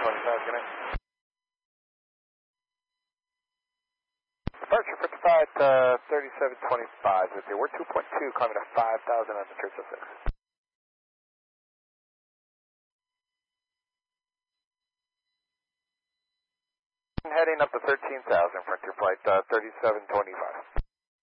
3725, good night. Departure 55 3725, with you. We're 2.2, climbing to 5,000 on the 306. Heading up to 13,000, Frontier Flight 3725.